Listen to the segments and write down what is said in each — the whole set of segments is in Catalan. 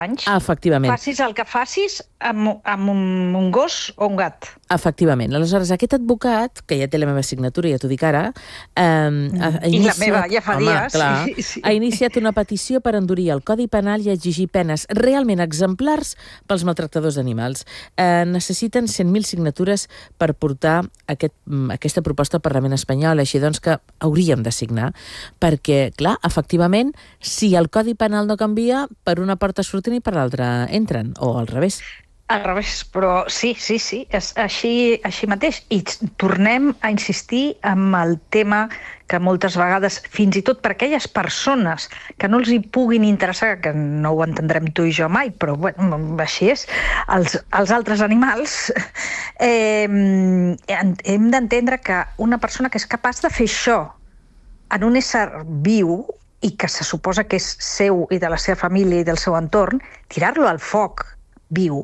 anys, Efectivament. facis el que facis amb un gos o un gat. Efectivament. Aleshores, aquest advocat, que ja té la meva signatura, ja t'ho dic ara, I la meva, ja fa dies. Clar, Sí. ha iniciat una petició per endurir el Codi Penal i exigir penes realment exemplars pels maltractadors d'animals. Necessiten 100.000 signatures per portar aquesta proposta al Parlament espanyol, així doncs que hauríem de signar, perquè, clar, efectivament, si el Codi Penal no canvia, per una porta surten i per l'altra entren, o al revés. Al revés, però sí, és així mateix. I tornem a insistir amb el tema que moltes vegades, fins i tot per aquelles persones que no els hi puguin interessar, que no ho entendrem tu i jo mai, però bueno, així és, els altres animals, hem d'entendre que una persona que és capaç de fer això en un ésser viu i que se suposa que és seu i de la seva família i del seu entorn, tirar-lo al foc viu,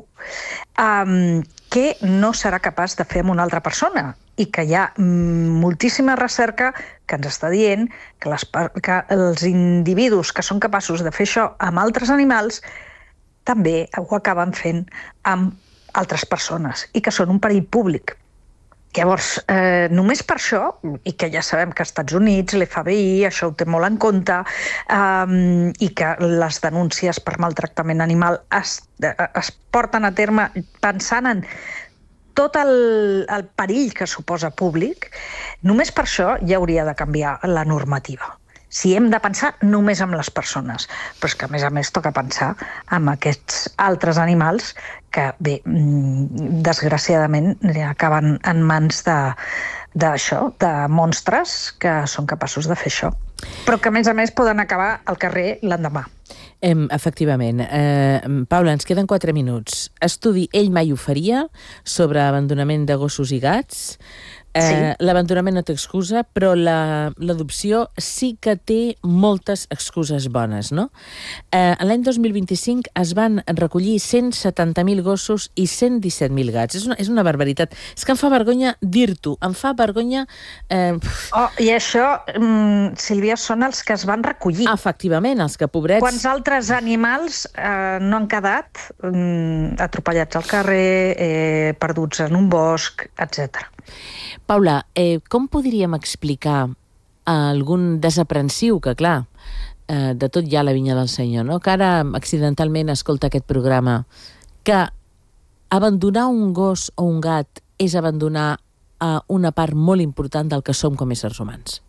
que no serà capaç de fer amb una altra persona i que hi ha moltíssima recerca que ens està dient que els individus que són capaços de fer això amb altres animals també ho acaben fent amb altres persones i que són un perill públic. Llavors, només per això, i que ja sabem que als Estats Units, l'FBI, això ho té molt en compte, i que les denúncies per maltractament animal es porten a terme pensant en tot el perill que suposa públic, només per això ja hauria de canviar la normativa. Si hem de pensar només amb les persones, però és que a més toca pensar amb aquests altres animals que, bé, desgraciadament acaben en mans d'això, de monstres que són capaços de fer això. Però que a més poden acabar al carrer l'endemà. Efectivament. Paula, ens queden 4 minuts. Estudi Ell mai ho faria sobre abandonament de gossos i gats. Sí. L'abandonament no té excusa, però l'adopció sí que té moltes excuses bones, no? L'any 2025 es van recollir 170.000 gossos i 117.000 gats. És una barbaritat. És que em fa vergonya dir-t'ho. Em fa vergonya... I això, Sílvia, són els que es van recollir. Efectivament, els que, pobrets... Quants altres animals no han quedat atropellats al carrer, perduts en un bosc, etc. Paula, com podríem explicar a algun desaprensiu que, clar, de tot hi ha la vinya del Senyor, no? Que ara accidentalment escolta aquest programa, que abandonar un gos o un gat és abandonar una part molt important del que som com a éssers humans?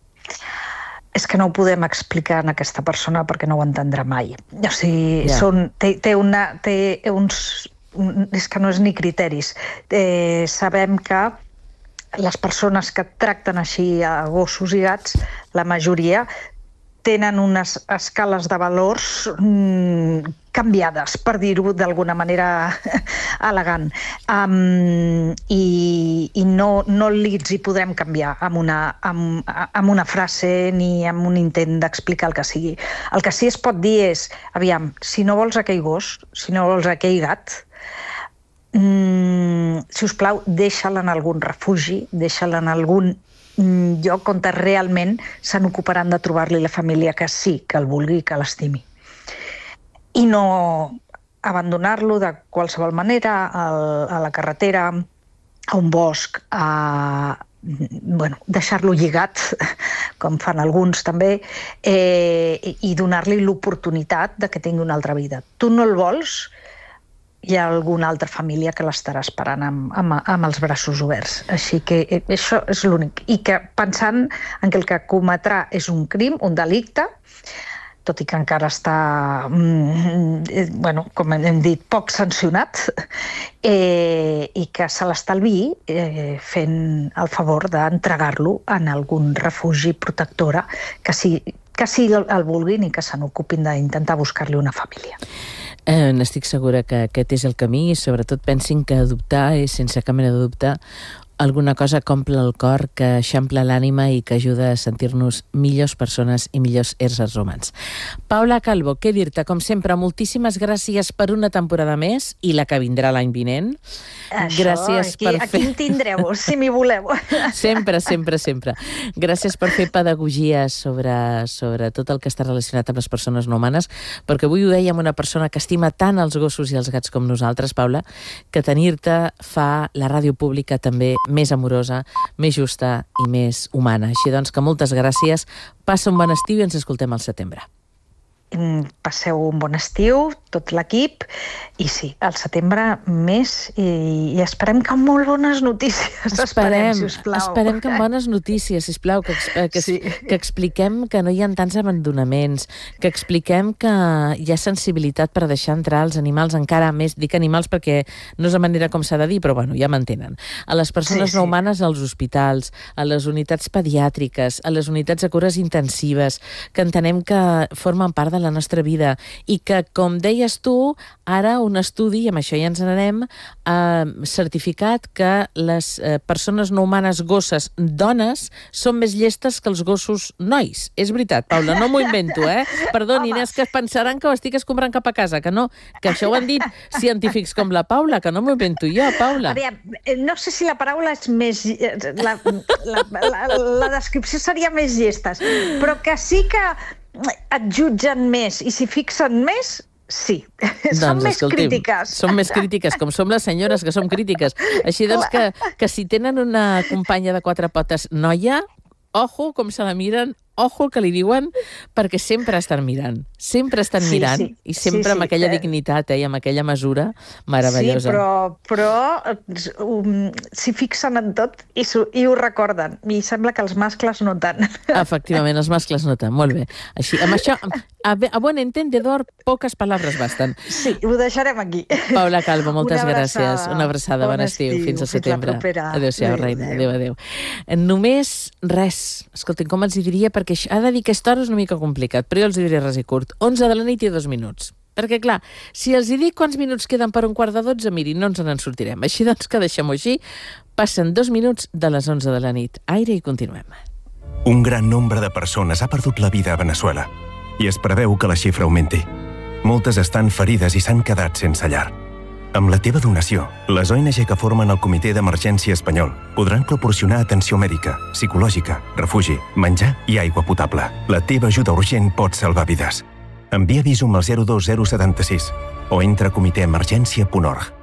És que no ho podem explicar a aquesta persona perquè no ho entendrà mai. O sigui, té uns... És que no és ni criteris. Sabem que les persones que tracten així a gossos i gats, la majoria tenen unes escales de valors canviades, per dir-ho d'alguna manera elegant. I no els hi podrem canviar amb una frase ni amb un intent d'explicar el que sigui. El que sí es pot dir és, aviam, si no vols aquell gos, si no vols aquell gat, si us plau, deixa'l en algun refugi, deixa'l en algun lloc on realment se n'ocuparan de trobar-li la família que sí, que el vulgui i que l'estimi. I no abandonar-lo de qualsevol manera a la carretera, a un bosc, deixar-lo lligat, com fan alguns també, i donar-li l'oportunitat de que tingui una altra vida. Tu no el vols, hi ha alguna altra família que l'estarà esperant amb els braços oberts. Així que això és l'únic. I que pensant en que el que cometrà és un crim, un delicte, tot i que encara està, com hem dit, poc sancionat, i que se l'estalviï fent el favor d'entregar-lo en algun refugi protectora que sí el vulguin i que se n'ocupin d'intentar buscar-li una família. N'estic segura que aquest és el camí i sobretot pensin que adoptar és, sense cap mena de dubte, alguna cosa que omple el cor, que eixampla l'ànima i que ajuda a sentir-nos millors persones i millors éssers humans. Paula Calvo, què dir-te? Com sempre, moltíssimes gràcies per una temporada més i la que vindrà l'any vinent. Gràcies aquí em tindreu, si m'hi voleu. Sempre, sempre, sempre. Gràcies per fer pedagogia sobre tot el que està relacionat amb les persones no humanes, perquè avui ho deia amb una persona que estima tant els gossos i els gats com nosaltres, Paula, que tenir-te fa la ràdio pública també més amorosa, més justa i més humana. Així doncs que moltes gràcies, passa un bon estiu i ens escoltem al setembre. Passeu un bon estiu, tot l'equip, i sí, al setembre més, i esperem que amb molt bones notícies. Esperem, sisplau. Esperem que amb bones notícies, sisplau, que expliquem que no hi ha tants abandonaments, que expliquem que hi ha sensibilitat per deixar entrar els animals encara més, dic animals perquè no és la manera com s'ha de dir, però bueno, ja m'entenen. A les persones no humanes als hospitals, a les unitats pediàtriques, a les unitats de cures intensives, que entenem que formen part de la nostra vida i que, com deies tu, ara un estudi, i amb això ja ens n'anem, ha certificat que les persones no humanes gosses dones són més llestes que els gossos nois. És veritat, Paula, no m'ho invento, Perdoni, Inés, que pensaran que ho estic escombrant cap a casa, que no, que això ho han dit científics com la Paula, que no m'ho invento jo, Paula. No sé si la paraula és més... La descripció seria més llestes, però que sí que et jutgen més i s'hi fixen més, sí. Són més crítiques. Són més crítiques, com som les senyores que som crítiques. Així doncs que si tenen una companya de 4 potes noia, ojo com se la miren, ojo el que li diuen, perquè sempre estan mirant. Sempre estan mirant i sempre amb aquella dignitat i amb aquella mesura meravellosa. Sí, però s'hi fixen en tot i ho recorden. I sembla que els mascles no tant. Efectivament, els mascles no tant. Molt bé. Així, amb això, a bon entendedor, poques paraules basten. Sí, ho deixarem aquí. Paula Calvo, moltes gràcies. Una abraçada, bon estiu. Fins al setembre. Adéu-siau, reina. Adéu, adéu. Només res. Escoltin, com els hi diria, perquè ha de dir que aquesta hora és una mica complicat, però jo els diré res i curt. 11 de la nit i 2 minuts. Perquè, clar, si els hi dic quants minuts queden per 11:45, miri, no ens en sortirem. Així doncs que deixem-ho així. Passen 2 minuts de les 11 de la nit. Aire i continuem. Un gran nombre de persones ha perdut la vida a Veneçuela i es preveu que la xifra augmenti. Moltes estan ferides i s'han quedat sense llar. Amb la teva donació, les ONG que formen el Comitè d'Emergència Espanyol podran proporcionar atenció mèdica, psicològica, refugi, menjar i aigua potable. La teva ajuda urgent pot salvar vides. Envia Visum al 02076 o entra a comitèemergència.org.